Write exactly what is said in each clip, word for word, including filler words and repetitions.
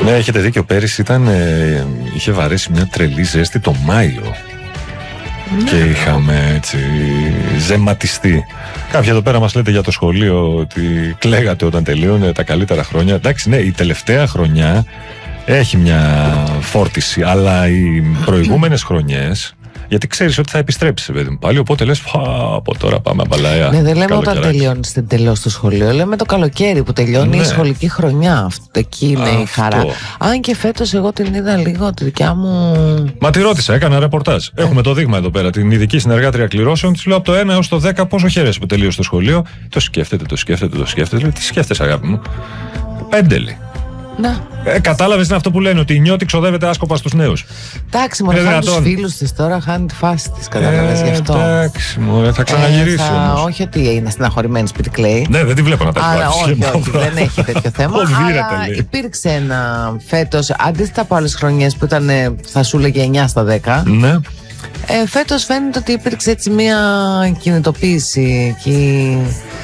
Ναι, έχετε δίκιο. Πέρυσι ήταν, ε, είχε βαρέσει μια τρελή ζέστη το Μάιο. Ναι. Και είχαμε έτσι ζεματιστεί. Κάποιοι εδώ πέρα μας λέτε για το σχολείο ότι κλαίγατε όταν τελείωνε τα καλύτερα χρόνια. Εντάξει, ναι, η τελευταία χρονιά έχει μια φόρτιση, αλλά οι προηγούμενες χρονιές, γιατί ξέρεις ότι θα επιστρέψει, παιδί μου, πάλι. Οπότε λες, από τώρα πάμε μπαλαία. Ναι, δεν λέμε όταν τελειώνει τελώς το σχολείο. Λέμε το καλοκαίρι που τελειώνει, ναι, η σχολική χρονιά. Αυτό, εκεί είναι αυτό η χαρά. Αν και φέτος εγώ την είδα λίγο τη δικιά μου. Μα τη ρώτησα, έκανα ρεπορτάζ. Ε. Έχουμε το δείγμα εδώ πέρα. Την ειδική συνεργάτρια κληρώσεων. Τη λέω από το ένα έως το δέκα πόσο χαίρεσαι που τελείωσε το σχολείο. Το σκέφτεται, το σκέφτεται, το σκέφτεται. Λέω, τι σκέφτεσαι, αγάπη μου. Πέντε λέει. Ε, κατάλαβες, είναι αυτό που λένε, ότι η νιώτη ξοδεύεται άσκοπα στους νέους. Εντάξει, μωρέ, χάνει τους φίλους της τώρα, χάνει τη φάση της, κατάλαβες, γι' αυτό. Εντάξει, μωρέ, θα ξαναγυρίσει ε, θα... όμως. Όχι ότι είναι στεναχωρημένη σπίτι κλαίει. Ναι, δεν τη βλέπω να τα αλλά όχι, όχι, δεν έχει τέτοιο θέμα. Αλλά υπήρξε ένα φέτος, αντίθετα από άλλες χρονιές που ήταν, θα σου λέγε εννιά στα δέκα. Ναι. Ε, φέτος φαίνεται ότι υπήρξε έτσι μια κινητοποίηση εκεί.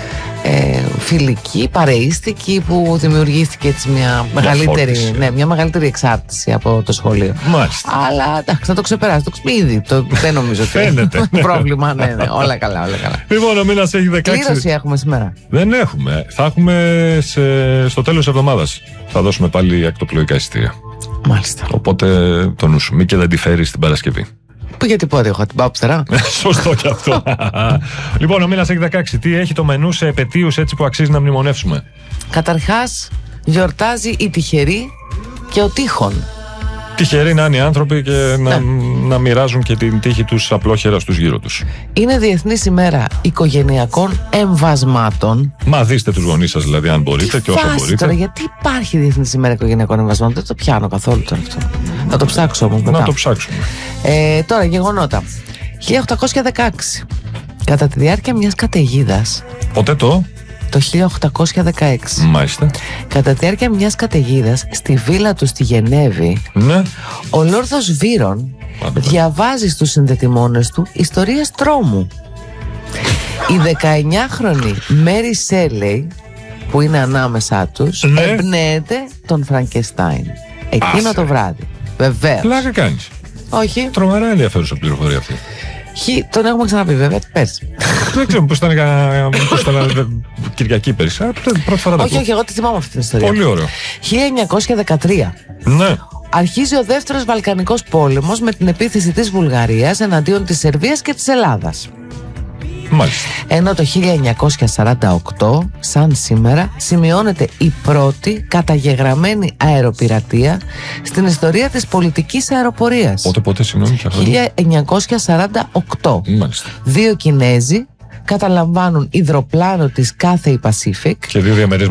Ε, φιλική, παρεΐστικη, που δημιουργήθηκε έτσι μια μεγαλύτερη, ναι, μια μεγαλύτερη εξάρτηση από το σχολείο. Μάλιστα. Αλλά εντάξει, θα το ξεπεράσει. Το ήδη. Το, δεν νομίζω ότι είναι πρόβλημα. Ναι, ναι, όλα καλά, όλα καλά. Λοιπόν, ο μήνας έχει δεκαέξι. Κλήρωση έχουμε σήμερα? Δεν έχουμε. Θα έχουμε σε, στο τέλος της εβδομάδας. Θα δώσουμε πάλι ακτοπλοϊκά εισιτήρια. Μάλιστα. Οπότε το νου σου, μη και δεν τη φέρεις την Παρασκευή. Γιατί πότε έχω, την πάω ψτερά. Σωστό κι αυτό. Λοιπόν, ο μήνας έχει δεκαέξι. Τι έχει το μενού σε επετείους έτσι που αξίζει να μνημονεύσουμε? Καταρχάς, γιορτάζει η τυχερή και ο τείχον. Τυχεροί να είναι οι άνθρωποι και να, ναι, να μοιράζουν και την τύχη τους απλόχερα στους γύρω τους. Είναι Διεθνής ημέρα οικογενειακών εμβασμάτων. Μα δείστε τους γονείς σας, δηλαδή, αν μπορείτε και όσο μπορείτε. Τώρα, γιατί υπάρχει Διεθνής ημέρα οικογενειακών εμβασμάτων? Δεν το πιάνω καθόλου τώρα αυτό. Θα το ψάξω όμως μετά. Να το ψάξουμε. Ε, τώρα, γεγονότα. χίλια οκτακόσια δεκαέξι. Κατά τη διάρκεια μιας καταιγίδας. Πότε το? Το χίλια οκτακόσια δεκαέξι. Μάλιστα. Κατά τη διάρκεια μιας καταιγίδας στη βίλα του στη Γενέβη, ναι, ο Λόρδος Βύρον διαβάζει στους συνδετημόνες του ιστορίες τρόμου. Η δεκαεννιάχρονη Μέρι Σέλεϊ, που είναι ανάμεσά τους, ναι, εμπνέεται τον Φραγκεστάιν εκείνο Άσε. το βράδυ. Βεβαίως. Πλάκα κάνεις. Όχι. Τρομερά ενδιαφέρουσα πληροφορία αυτή. Χι, τον έχουμε ξαναπεί, βέβαια, πέρσι. Δεν ξέρω πώς ήταν, πώς ήταν Κυριακή πέρσι. Πρώτη φορά το όχι, όχι, εγώ τη θυμάμαι αυτή την ιστορία. Πολύ ωραίο. χίλια εννιακόσια δεκατρία. Ναι. Αρχίζει ο δεύτερος Βαλκανικός πόλεμος με την επίθεση της Βουλγαρίας εναντίον της Σερβίας και της Ελλάδας. Μάλιστα. Ενώ το χίλια εννιακόσια σαράντα οκτώ, σαν σήμερα, σημειώνεται η πρώτη καταγεγραμμένη αεροπειρατεία στην ιστορία της πολιτικής αεροπορίας. Πότε, πότε, συγγνώμη, χίλια εννιακόσια σαράντα οκτώ. Μάλιστα. Δύο Κινέζοι καταλαμβάνουν υδροπλάνο της Cathay Pacific και δύο διαμερίσματα